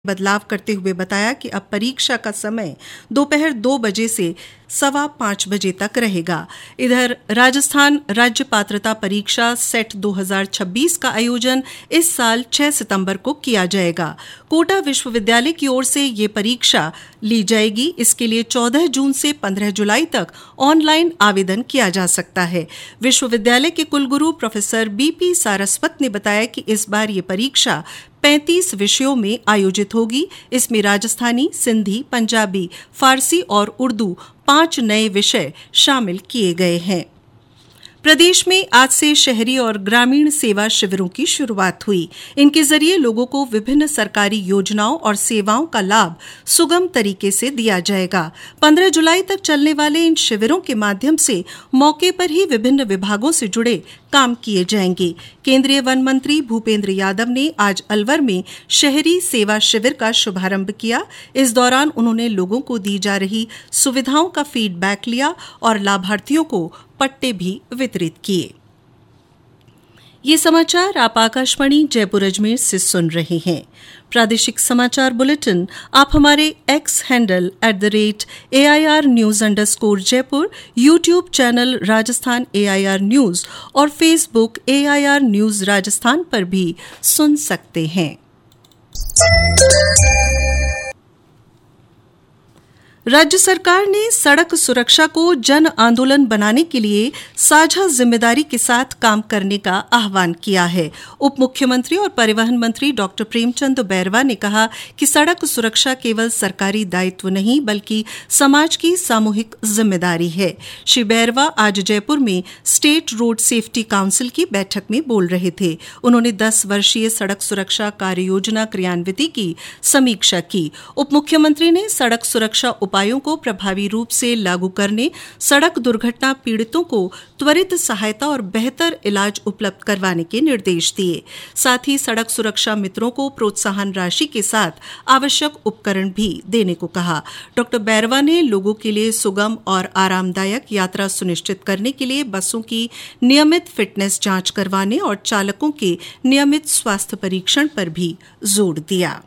बदलाव करते हुए बताया कि अब परीक्षा का समय दोपहर 2 बजे से 5:15 बजे तक रहेगा। इधर राजस्थान राज्य पात्रता परीक्षा सेट 2026 का आयोजन इस साल 6 सितंबर को किया जाएगा। कोटा विश्वविद्यालय की ओर से ये परीक्षा ली जाएगी। इसके लिए 14 जून से 15 जुलाई तक ऑनलाइन आवेदन किया जा सकता है। विश्वविद्यालय के कुलगुरु प्रोफेसर बीपी सारस्वत ने बताया कि इस बार ये परीक्षा 35 विषयों में आयोजित होगी। इसमें राजस्थानी, सिंधी, पंजाबी, फारसी और उर्दू 5 नए विषय शामिल किए गए हैं। प्रदेश में आज से शहरी और ग्रामीण सेवा शिविरों की शुरुआत हुई। इनके जरिए लोगों को विभिन्न सरकारी योजनाओं और सेवाओं का लाभ सुगम तरीके से दिया जाएगा। 15 जुलाई तक चलने वाले इन शिविरों के माध्यम से मौके पर ही विभिन्न विभागों से जुड़े काम किए जाएंगे। केंद्रीय वन मंत्री भूपेंद्र यादव ने आज अलवर में शहरी सेवा शिविर का शुभारंभ किया। इस दौरान उन्होंने लोगों को दी जा रही सुविधाओं का फीडबैक लिया और लाभार्थियों को पट्टे भी वितरित किए। ये समाचार आप आकाशवाणी जयपुर अजमेर से सुन रहे हैं। प्रादेशिक समाचार बुलेटिन आप हमारे x handle @AIR News_Jaipur, YouTube channel Rajasthan AIR News और फेसबुक AIR News राजस्थान पर भी सुन सकते हैं। राज्य सरकार ने सड़क सुरक्षा को जन आंदोलन बनाने के लिए साझा जिम्मेदारी के साथ काम करने का आह्वान किया है। उप मुख्यमंत्री और परिवहन मंत्री डॉ प्रेमचंद बैरवा ने कहा कि सड़क सुरक्षा केवल सरकारी दायित्व नहीं बल्कि समाज की सामूहिक जिम्मेदारी है। श्री बैरवा आज जयपुर में स्टेट रोड सेफ्टी काउंसिल की बैठक में बोल रहे थे। उन्होंने 10 वर्षीय सड़क सुरक्षा कार्य योजना क्रियान्विति की समीक्षा की। उप मुख्यमंत्री ने सड़क सुरक्षा उपायों को प्रभावी रूप से लागू करने, सड़क दुर्घटना पीड़ितों को त्वरित सहायता और बेहतर इलाज उपलब्ध करवाने के निर्देश दिए। साथ ही सड़क सुरक्षा मित्रों को प्रोत्साहन राशि के साथ आवश्यक उपकरण भी देने को कहा। डॉ बैरवा ने लोगों के लिए सुगम और आरामदायक यात्रा सुनिश्चित करने के लिए बसों की नियमित फिटनेस जांच करवाने और चालकों के नियमित स्वास्थ्य परीक्षण पर भी जोर दिया।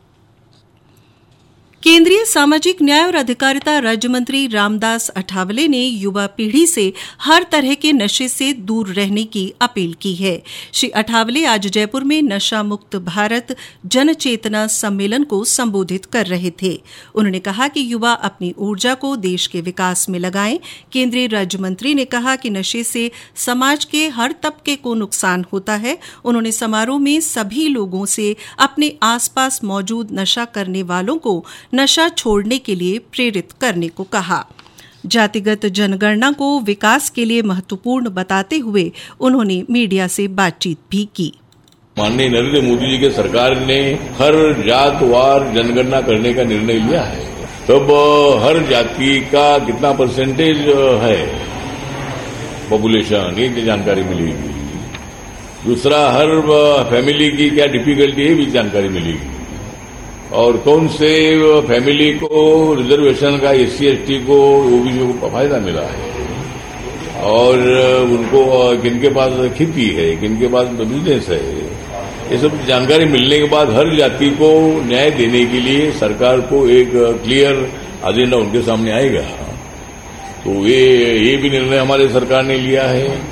केंद्रीय सामाजिक न्याय और अधिकारिता राज्य मंत्री रामदास अठावले ने युवा पीढ़ी से हर तरह के नशे से दूर रहने की अपील की है। श्री अठावले आज जयपुर में नशा मुक्त भारत जन चेतना सम्मेलन को संबोधित कर रहे थे। उन्होंने कहा कि युवा अपनी ऊर्जा को देश के विकास में लगाएं। केंद्रीय राज्य मंत्री ने कहा कि नशे से समाज के हर तबके को नुकसान होता है। उन्होंने समारोह में सभी लोगों से अपने आसपास मौजूद नशा करने वालों को नशा छोड़ने के लिए प्रेरित करने को कहा। जातिगत जनगणना को विकास के लिए महत्वपूर्ण बताते हुए उन्होंने मीडिया से बातचीत भी की। माननीय नरेंद्र मोदी जी की सरकार ने हर जातवार जनगणना करने का निर्णय लिया है। तब हर जाति का कितना परसेंटेज है पॉपुलेशन, ये जानकारी मिलेगी। दूसरा, हर फैमिली की क्या डिफिकल्टी है भी जानकारी मिलेगी। और कौन से फैमिली को रिजर्वेशन का SC ST को OBC को फायदा मिला है और उनको किनके पास खेती है, किनके पास बिजनेस है, ये सब जानकारी मिलने के बाद हर जाति को न्याय देने के लिए सरकार को एक क्लियर एजेंडा उनके सामने आएगा। तो ये भी निर्णय हमारे सरकार ने लिया है।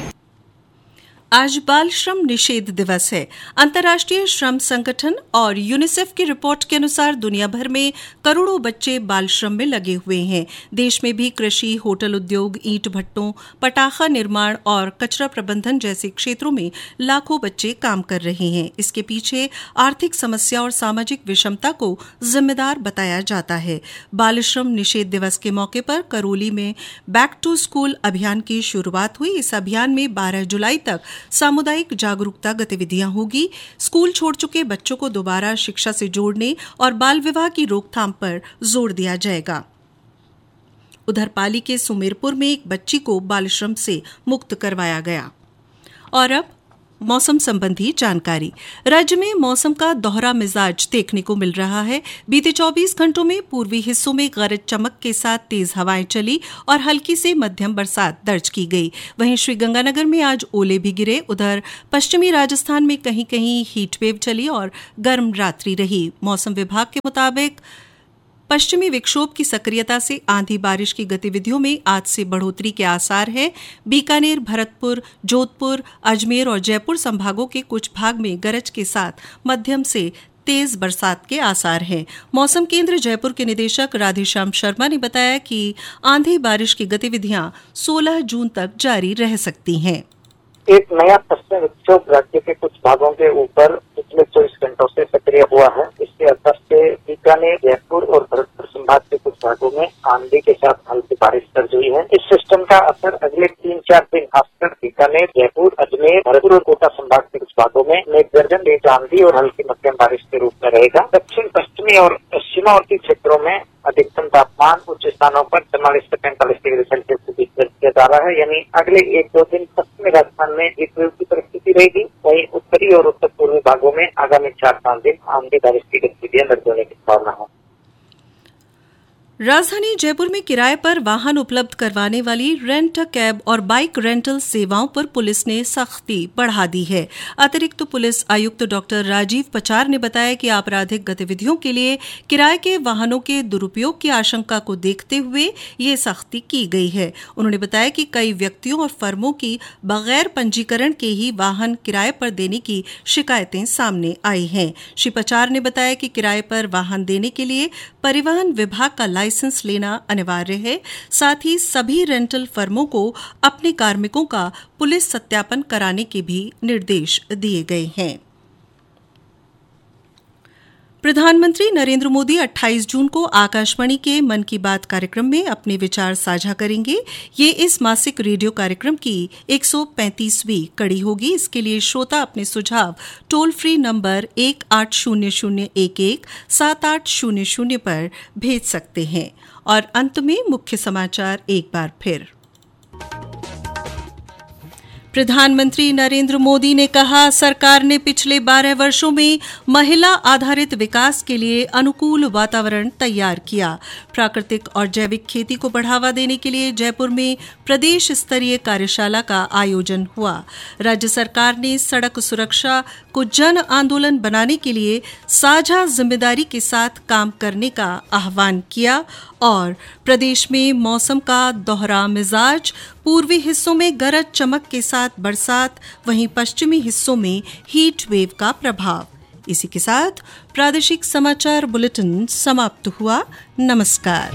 आज बाल श्रम निषेध दिवस है। अंतर्राष्ट्रीय श्रम संगठन और यूनिसेफ की रिपोर्ट के अनुसार दुनिया भर में करोड़ों बच्चे बाल श्रम में लगे हुए हैं। देश में भी कृषि, होटल उद्योग, ईंट भट्टों, पटाखा निर्माण और कचरा प्रबंधन जैसे क्षेत्रों में लाखों बच्चे काम कर रहे हैं। इसके पीछे आर्थिक समस्या और सामाजिक विषमता को जिम्मेदार बताया जाता है। बाल श्रम निषेध दिवस के मौके पर करौली में बैक टू स्कूल अभियान की शुरुआत हुई। इस अभियान में 12 जुलाई तक सामुदायिक जागरूकता गतिविधियां होगी। स्कूल छोड़ चुके बच्चों को दोबारा शिक्षा से जोड़ने और बाल विवाह की रोकथाम पर जोर दिया जाएगा। उधर पाली के सुमेरपुर में एक बच्ची को बाल श्रम से मुक्त करवाया गया। और अब मौसम संबंधी जानकारी। राज्य में मौसम का दोहरा मिजाज देखने को मिल रहा है। बीते 24 घंटों में पूर्वी हिस्सों में गरज चमक के साथ तेज हवाएं चली और हल्की से मध्यम बरसात दर्ज की गई। वहीं श्रीगंगानगर में आज ओले भी गिरे। उधर पश्चिमी राजस्थान में कहीं कहीं हीटवेव चली और गर्म रात्रि रही। मौसम विभाग के मुताबिक पश्चिमी विक्षोभ की सक्रियता से आंधी बारिश की गतिविधियों में आज से बढ़ोतरी के आसार हैं। बीकानेर, भरतपुर, जोधपुर, अजमेर और जयपुर संभागों के कुछ भाग में गरज के साथ मध्यम से तेज बरसात के आसार हैं। मौसम केंद्र जयपुर के निदेशक राधेश्याम शर्मा ने बताया कि आंधी बारिश की गतिविधियां 16 जून तक जारी रह सकती हैं। एक नया पश्चिमी विक्षोभ राज्य के कुछ भागों के ऊपर पिछले 24 घंटों से सक्रिय हुआ है। इसके असर से बीकानेर, जयपुर और भरतपुर संभाग के कुछ भागों में आंधी के साथ हल्की बारिश दर्ज हुई है। इस सिस्टम का असर अगले 3-4 दिन खासकर बीकानेर, जयपुर, अजमेर, भरतपुर और कोटा संभाग के कुछ भागों में मेघगर्जन, तेज आंधी और हल्की मध्यम बारिश के रूप में रहेगा। दक्षिण पश्चिमी और सीमावर्ती क्षेत्रों में अधिकतम तापमान कुछ स्थानों पर 44 से 45 डिग्री सेल्सियस के बीच दर्ज किया जा रहा है। यानी अगले 1-2 दिन पश्चिमी राजस्थान में हीटवेव की परिस्थिति रहेगी। वहीं उत्तरी और उत्तर पूर्वी भागों में आगामी 4-5 दिन आंधी बारिश की गतिविधियां दर्ज होने की संभावना है। राजधानी जयपुर में किराए पर वाहन उपलब्ध करवाने वाली रेंट अ कैब और बाइक रेंटल सेवाओं पर पुलिस ने सख्ती बढ़ा दी है। अतिरिक्त पुलिस आयुक्त डॉक्टर राजीव पचार ने बताया कि आपराधिक गतिविधियों के लिए किराए के वाहनों के दुरुपयोग की आशंका को देखते हुए ये सख्ती की गई है। उन्होंने बताया कि कई व्यक्तियों और फर्मों की बगैर पंजीकरण के ही वाहन किराए पर देने की शिकायतें सामने आई हैं। श्री पचार ने बताया कि किराए पर वाहन देने के लिए परिवहन विभाग का लाइसेंस लेना अनिवार्य है। साथ ही सभी रेंटल फर्मों को अपने कार्मिकों का पुलिस सत्यापन कराने के भी निर्देश दिए गए हैं। प्रधानमंत्री नरेंद्र मोदी 28 जून को आकाशवाणी के मन की बात कार्यक्रम में अपने विचार साझा करेंगे। ये इस मासिक रेडियो कार्यक्रम की 135वीं कड़ी होगी। इसके लिए श्रोता अपने सुझाव टोल फ्री नंबर 1800117800 पर भेज सकते हैं। और अंत में मुख्य समाचार एक बार फिर। प्रधानमंत्री नरेंद्र मोदी ने कहा, सरकार ने पिछले 12 वर्षों में महिला आधारित विकास के लिए अनुकूल वातावरण तैयार किया। प्राकृतिक और जैविक खेती को बढ़ावा देने के लिए जयपुर में प्रदेश स्तरीय कार्यशाला का आयोजन हुआ। राज्य सरकार ने सड़क सुरक्षा को जन आंदोलन बनाने के लिए साझा जिम्मेदारी के साथ काम करने का आह्वान किया। और प्रदेश में मौसम का दोहरा मिजाज, पूर्वी हिस्सों में गरज चमक के साथ बरसात, वहीं पश्चिमी हिस्सों में हीट वेव का प्रभाव। इसी के साथ प्रादेशिक समाचार बुलेटिन समाप्त हुआ। नमस्कार।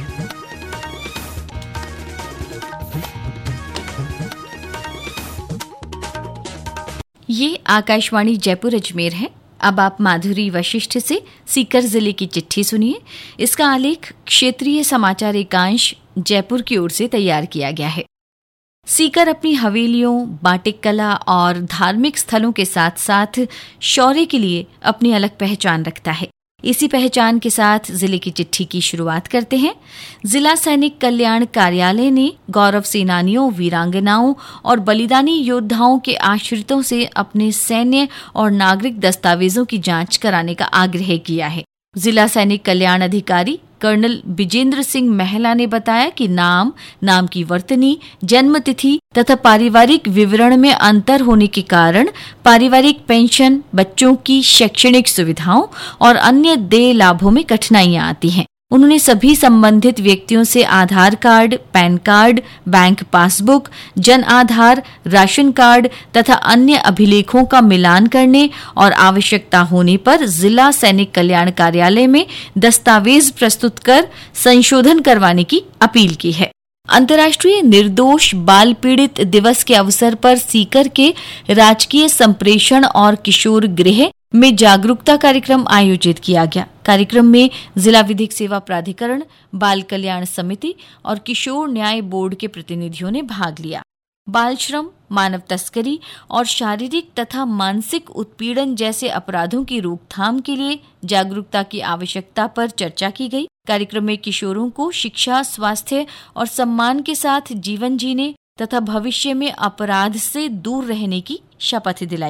ये आकाशवाणी जयपुर अजमेर है। अब आप माधुरी वशिष्ठ से सीकर जिले की चिट्ठी सुनिए। इसका आलेख क्षेत्रीय समाचार एकांश जयपुर की ओर से तैयार किया गया है। सीकर अपनी हवेलियों, बाटिक कला और धार्मिक स्थलों के साथ साथ शौर्य के लिए अपनी अलग पहचान रखता है। इसी पहचान के साथ जिले की चिट्ठी की शुरुआत करते हैं। जिला सैनिक कल्याण कार्यालय ने गौरव सेनानियों, वीरांगनाओं और बलिदानी योद्धाओं के आश्रितों से अपने सैन्य और नागरिक दस्तावेजों की जांच कराने का आग्रह किया है। जिला सैनिक कल्याण अधिकारी कर्नल विजेंद्र सिंह महला ने बताया कि नाम की वर्तनी, जन्म तिथि तथा पारिवारिक विवरण में अंतर होने के कारण पारिवारिक पेंशन, बच्चों की शैक्षणिक सुविधाओं और अन्य देय लाभों में कठिनाइयां आती हैं। उन्होंने सभी संबंधित व्यक्तियों से आधार card, pan card, bank passbook, Jan Aadhaar, ration card तथा अन्य अभिलेखों का मिलान करने और आवश्यकता होने पर जिला सैनिक कल्याण कार्यालय में दस्तावेज प्रस्तुत कर संशोधन करवाने की अपील की है। अंतर्राष्ट्रीय निर्दोष बाल पीड़ित दिवस के अवसर पर सीकर के राजकीय संप्रेषण और किशोर गृह में जागरूकता कार्यक्रम आयोजित किया गया। कार्यक्रम में जिला विधिक सेवा प्राधिकरण, बाल कल्याण समिति और किशोर न्याय बोर्ड के प्रतिनिधियों ने भाग लिया। बाल श्रम, मानव तस्करी और शारीरिक तथा मानसिक उत्पीड़न जैसे अपराधों की रोकथाम के लिए जागरूकता की आवश्यकता पर चर्चा की गई। कार्यक्रम में किशोरों को शिक्षा, स्वास्थ्य और सम्मान के साथ जीवन जीने तथा भविष्य में अपराध से दूर रहने की शपथ दिलाई गई।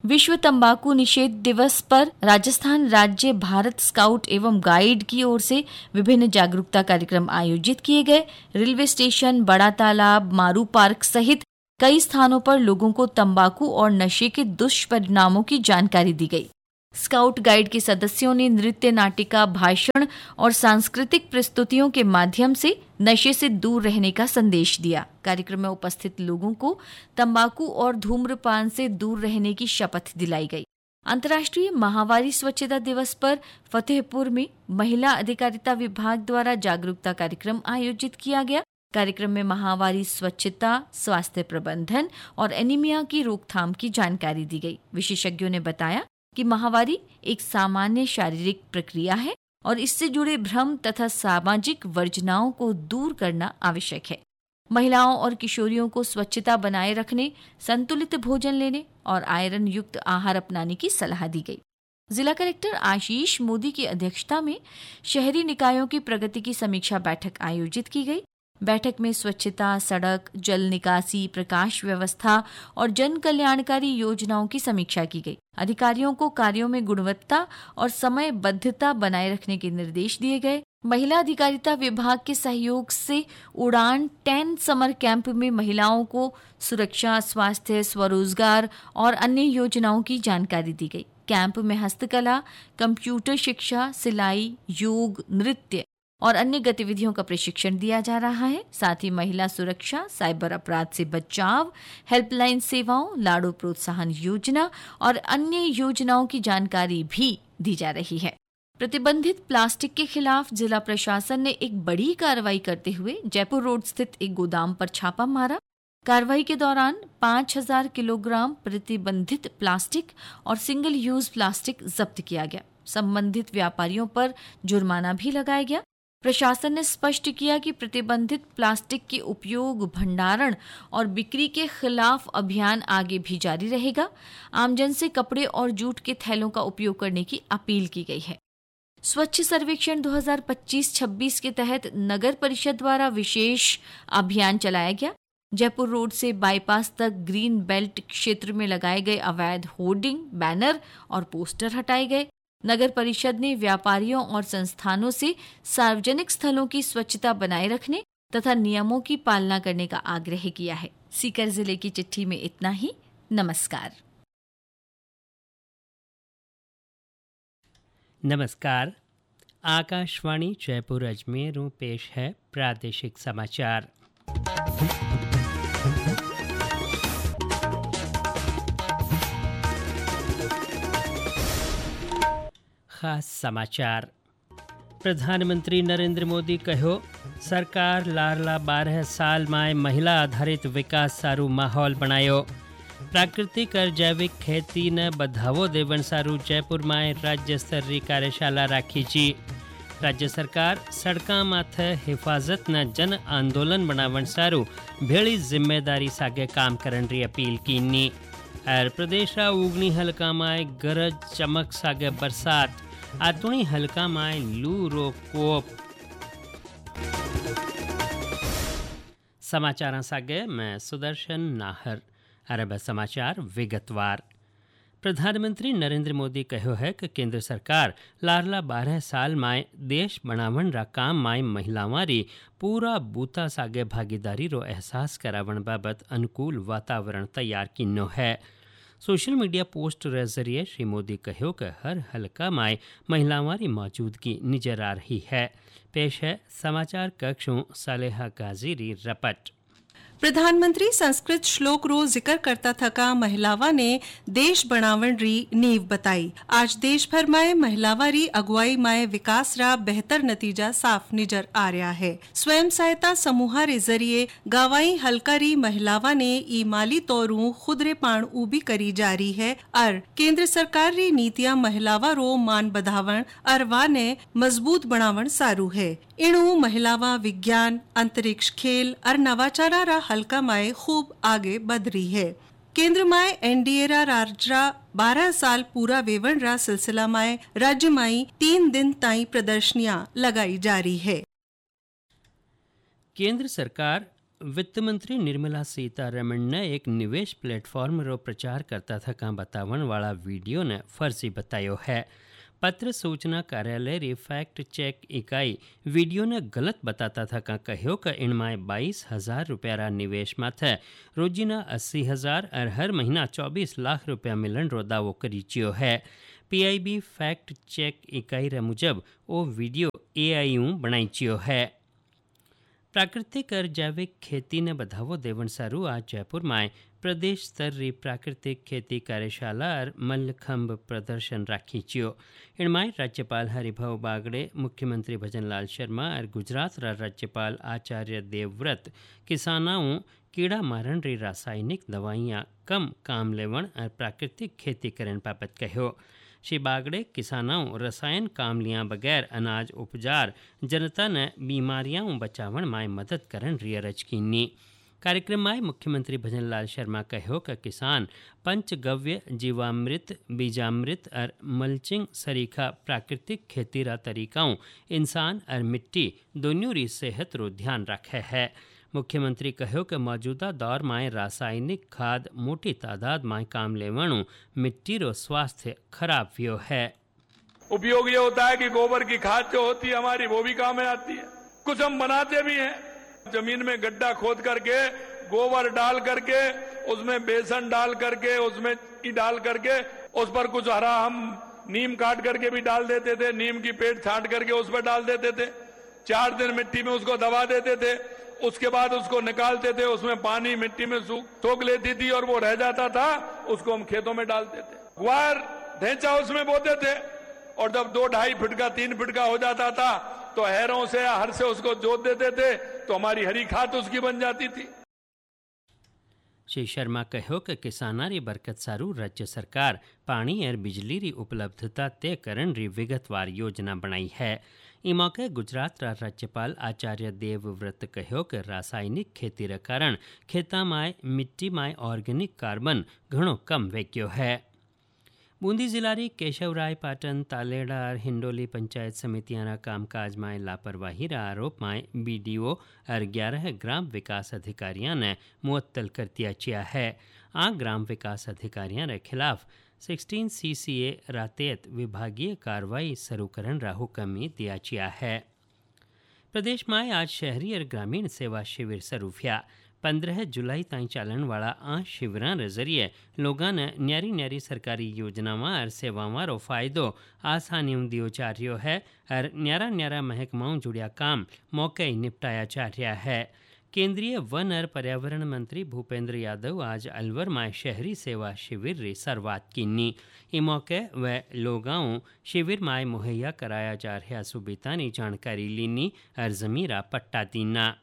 विश्व तंबाकू निषेध दिवस पर राजस्थान राज्य भारत स्काउट एवं गाइड की ओर से विभिन्न जागरूकता कार्यक्रम आयोजित किए गए। रेलवे स्टेशन, बड़ा तालाब, मारू पार्क सहित कई स्थानों पर लोगों को तंबाकू और नशे के दुष्परिणामों की जानकारी दी गई। स्काउट गाइड के सदस्यों ने नृत्य, नाटिका, भाषण और सांस्कृतिक प्रस्तुतियों के माध्यम से नशे से दूर रहने का संदेश दिया। कार्यक्रम में उपस्थित लोगों को तंबाकू और धूम्रपान से दूर रहने की शपथ दिलाई गई। अंतर्राष्ट्रीय माहवारी स्वच्छता दिवस पर फतेहपुर में महिला अधिकारिता विभाग द्वारा जागरूकता कार्यक्रम आयोजित किया गया। कार्यक्रम में माहवारी स्वच्छता, स्वास्थ्य प्रबंधन और एनीमिया की रोकथाम की जानकारी दी गई। विशेषज्ञों ने बताया कि माहवारी एक सामान्य शारीरिक प्रक्रिया है और इससे जुड़े भ्रम तथा सामाजिक वर्जनाओं को दूर करना आवश्यक है। महिलाओं और किशोरियों को स्वच्छता बनाए रखने, संतुलित भोजन लेने और आयरन युक्त आहार अपनाने की सलाह दी गई। जिला कलेक्टर आशीष मोदी की अध्यक्षता में शहरी निकायों की प्रगति की समीक्षा बैठक आयोजित की गई। बैठक में स्वच्छता, सड़क, जल निकासी, प्रकाश व्यवस्था और जन कल्याणकारी योजनाओं की समीक्षा की गई। अधिकारियों को कार्यों में गुणवत्ता और समयबद्धता बनाए रखने के निर्देश दिए गए। महिला अधिकारिता विभाग के सहयोग से उड़ान 10 समर कैंप में महिलाओं को सुरक्षा, स्वास्थ्य, स्वरोजगार और अन्य योजनाओं की जानकारी दी गई। कैंप में हस्तकला, कंप्यूटर शिक्षा, सिलाई, योग, नृत्य और अन्य गतिविधियों का प्रशिक्षण दिया जा रहा है। साथ ही महिला सुरक्षा, साइबर अपराध से बचाव, हेल्पलाइन सेवाओं, लाड़ो प्रोत्साहन योजना और अन्य योजनाओं की जानकारी भी दी जा रही है। प्रतिबंधित प्लास्टिक के खिलाफ जिला प्रशासन ने एक बड़ी कार्रवाई करते हुए जयपुर रोड स्थित एक गोदाम पर छापा मारा। कार्रवाई के दौरान 5000 किलोग्राम प्रतिबंधित प्लास्टिक और सिंगल यूज प्लास्टिक जब्त किया गया। संबंधित व्यापारियों पर जुर्माना भी लगाया गया। प्रशासन ने स्पष्ट किया कि प्रतिबंधित प्लास्टिक के उपयोग, भंडारण और बिक्री के खिलाफ अभियान आगे भी जारी रहेगा। आमजन से कपड़े और जूट के थैलों का उपयोग करने की अपील की गई है। स्वच्छ सर्वेक्षण 2025-26 के तहत नगर परिषद द्वारा विशेष अभियान चलाया गया। जयपुर रोड से बाईपास तक ग्रीन बेल्ट क्षेत्र में लगाए गए अवैध होर्डिंग, बैनर और पोस्टर हटाए गए। नगर परिषद ने व्यापारियों और संस्थानों से सार्वजनिक स्थलों की स्वच्छता बनाए रखने तथा नियमों की पालना करने का आग्रह किया है। सीकर जिले की चिट्ठी में इतना ही। नमस्कार। नमस्कार। आकाशवाणी जयपुर अजमेर पेश है प्रादेशिक समाचार। खास समाचार। प्रधानमंत्री नरेंद्र मोदी कहो, सरकार लारला 12 साल में महिला आधारित विकास सारू माहौल बनायो। प्राकृतिक और जैविक खेती ने बढ़ावो देवन सारू जयपुर में राज्य स्तरीय कार्यशाला राखी जी। राज्य सरकार सड़का माथे हिफाजत न जन आंदोलन बनावन सारू भेड़ी जिम्मेदारी सागे काम करन री अपील कीनी। और प्रदेश उगनी हल्का में गरज चमक सागे बरसात, आतुणी हल्का में लू रो कोप। समाचार सागे मैं सुदर्शन नाहर। अरब समाचार विगतवार। प्रधानमंत्री नरेंद्र मोदी कहो है कि केंद्र सरकार लारला 12 साल में देश बनावन रा काम में महिलावारी पूरा बूता सागे भागीदारी रो एहसास करावन बाबत अनुकूल वातावरण तैयार किन्नो है। सोशल मीडिया पोस्ट के जरिए श्री मोदी कहो कि हर हल्का में महिलावारी मौजूदगी नजर आ रही है। पेश है समाचार कक्षों सालेहा गाजीरी रपट। प्रधानमंत्री संस्कृत श्लोक रो जिक्र करता थका महिलावा ने देश बनावण री नींव बताई। आज देश भर में महिलावारी अगुवाई में विकास रा बेहतर नतीजा साफ नजर आ रहा है। स्वयं सहायता समूह रे जरिए गावाई हलकारी महिलावा ने ई माली तौरू खुद रे पाण उबी करी जा रही है और केंद्र सरकार री नीतियां महिलावा रो मान बढ़ावण और वा ने मजबूत बनावण सारू है। इणु महिलावा विज्ञान, अंतरिक्ष, खेल और नवाचारा रा हल्का माए खूब आगे बढ़ रही है। केंद्र माए एनडीए रा राज्य 12 साल पूरा वेवण रा सिलसिला माए राज्य माई 3 दिन ताई प्रदर्शनियां लगाई जा रही है। केंद्र सरकार वित्त मंत्री निर्मला सीतारमण ने एक निवेश प्लेटफॉर्म रो प्रचार करता था का बतावन वाला वीडियो ने फर्जी बतायो है। पत्र सूचना कार्यालय री फैक्ट चेक इकाई वीडियो ने गलत बताता था का कहो कि इनमाय 22,000 रुपया निवेश माथे रोजीना 80,000 और हर महीना 24 लाख रुपया मिलन रो दावो करी चियो है। PIB फैक्ट चेक इकाई रे मुजब वो वीडियो AI बनाई चियो है। प्राकृतिक और जैविक खेती ने बढ़ावो देवन सारू आज जयपुर में प्रदेश स्तर री प्राकृतिक खेती कार्यशाला और मल्लखंब प्रदर्शन राखी चियो। इनमें राज्यपाल हरिभाऊ बागड़े, मुख्यमंत्री भजनलाल शर्मा और गुजरात रा राज्यपाल आचार्य देवव्रत किसानों कीड़ा मारण री रासायनिक दवाइयाँ कम काम लेवण और प्राकृतिक खेती करन बाबत कहो। श्री बागड़े किसानों रसायन काम लिया बगैर अनाज उपजार जनता ने बीमारियां बचावन में मदद करन री अर्ज कीनी। कार्यक्रम में मुख्यमंत्री भजनलाल शर्मा कहो कि किसान पंचगव्य, जीवामृत, बीजामृत और मल्चिंग सरीखा प्राकृतिक खेती रा तरीकाओं इंसान और मिट्टी दोनों री सेहत रो ध्यान रखे है। मुख्यमंत्री कहो कि मौजूदा दौर में रासायनिक खाद मोटी तादाद में काम लेवणु मिट्टी रो स्वास्थ्य खराब व्यो है। उपयोग ये होता है कि गोबर की खाद जो होती है हमारी वो भी काम में आती है। कुछ हम बनाते भी हैं, जमीन में गड्ढा खोद करके गोबर डाल करके उसमें बेसन डाल करके उसमें डाल करके उस पर कुछ हरा हम नीम काट करके भी डाल देते थे, नीम की पेट छांट करके उस पर डाल देते थे, 4 दिन मिट्टी में उसको दबा देते थे, उसके बाद उसको निकालते थे, उसमें पानी मिट्टी में सोख लेती थी और वो रह जाता था, उसको हम खेतों में डालते थे। ग्वार ढेंचा उसमें बोते थे और जब 2-2.5 फीट का 3 फीट का हो जाता था तो हैरों से या हर से उसको जोत देते थे तो हमारी हरी खाद उसकी बन जाती थी। श्री शर्मा कहो कि किसाना री बरकत सारू राज्य सरकार पानी और बिजली री उपलब्धता तय करन री विगतवार योजना बनाई है। ई मौके गुजरात रा राज्यपाल आचार्य देवव्रत कहो कि रासायनिक खेती रे कारण खेता में मिट्टी में ऑर्गेनिक कार्बन घणो कम वेक्यो है। बूंदी जिला री केशवराय पाटन, तालेड़ा और हिंडोली पंचायत समितियां कामकाज में लापरवाही रा आरोप में BDO और 11 ग्राम विकास अधिकारियों ने मुअत्तल कर दिया चिया है। आ ग्राम विकास अधिकारियों के खिलाफ 16 CCA रातेत विभागीय कार्रवाई शुरू करन रा हुक्म दिया चिया है। प्रदेश में आज शहरी और ग्रामीण सेवा शिविर शुरू हुआ। 15 जुलाई ताईं चालन वाला आ शिविरां रे जरिए लोगों ने न्यारी न्यारी सरकारी योजनावां और सेवावां रो फायदो आसानियों दियो जा रह्यो है और न्यारा न्यारा महकमाओं जुड़िया काम मौके ही निपटाया जा रहा है। केंद्रीय वन और पर्यावरण मंत्री भूपेंद्र यादव आज अलवर में शहरी सेवा शिविर री शुरुआत कीनी। ई मौके वे लोगों शिविर में मुहैया कराया जा रहा सुविधानी जानकारी लीनी और जमीरा पट्टा दीना।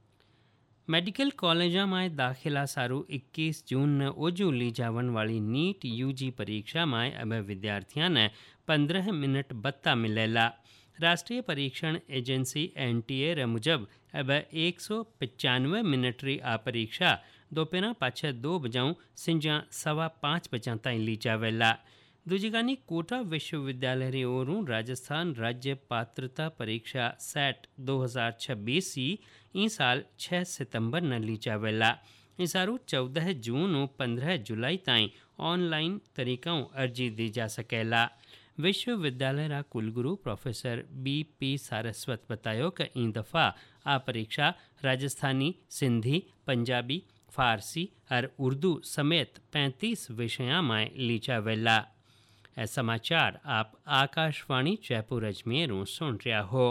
मेडिकल कॉलेजा में दाखिला सारू 21 जून ने ओजू ली जावन वाली नीट UG परीक्षा में अब विद्यार्थियों ने 15 मिनट बत्ता मिलेला। राष्ट्रीय परीक्षण एजेंसी NTA रे मुजब अब 195 मिनट री आ परीक्षा दोपहर पाछे 2 बजाऊं सिंजा 5:15 बजा ताईं ली जावेला। दूजीगानी कोटा विश्वविद्यालय री ओरूं राजस्थान राज्य पात्रता परीक्षा सेट 2026 ई साल 6 सितंबर न ली जावेला। इसारू 14 जून और 15 जुलाई ताईं ऑनलाइन तरीकाओं अर्जी दी जा सकेला। विश्वविद्यालय रा कुलगुरु प्रोफेसर BP सारस्वत बतायो कि ई दफ़ा आ परीक्षा राजस्थानी, सिंधी, पंजाबी, फारसी और उर्दू समेत 35 विषयां में ली जावेला। समाचार आप आकाशवाणी जयपुर अजमेर सुन रहा हो।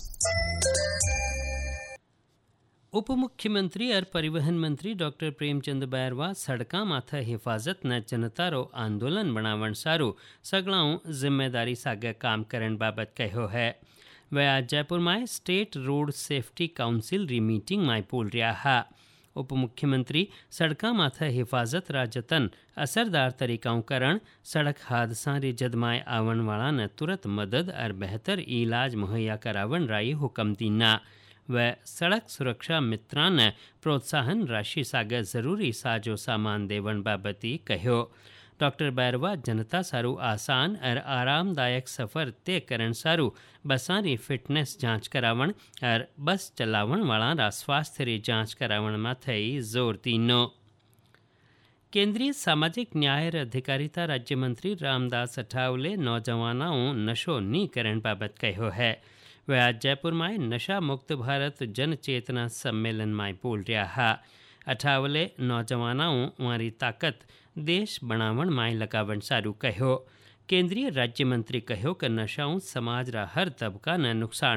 उप मुख्यमंत्री और परिवहन मंत्री डॉक्टर प्रेमचंद बैरवा सड़का माथे हिफाजत न जनता रो आंदोलन बनावन सारू सगलाओं जिम्मेदारी सागे काम करन बाबत कहो है। वह आज जयपुर में स्टेट रोड सेफ्टी काउंसिल री मीटिंग में बोल रहा है। उप मुख्यमंत्री सड़का माथे हिफाजत रा जतन असरदार तरीकाओं करण, सड़क हादसा री जदमाए आवन वाला न तुरंत मदद और बेहतर इलाज मुहैया करावन राई हुक्म दीना। व सड़क सुरक्षा मित्रान ने प्रोत्साहन राशि सागे जरूरी साजो सामान देवन बाबती कहो। डॉक्टर बैरवा जनता सारू आसान और आरामदायक सफ़र तय करण सारू बसां री फिटनेस जांच करावण और बस चलावण वाळां रा स्वास्थ्य री जांच करावण माथई जोर दीनो। केंद्रीय सामाजिक न्याय और अधिकारिता राज्य मंत्री रामदास अठावले नौजवानों नशो नी करण बाबत कहो है। वे आज जयपुर में नशा मुक्त भारत जन चेतना सम्मेलन में बोल रहा है। अठावले नौजवानों वारी ताकत देश बनावण में लगावण सारू कहो। केंद्रीय राज्य मंत्री कहो कि नशाओं समाज रा हर तबका न नुकसान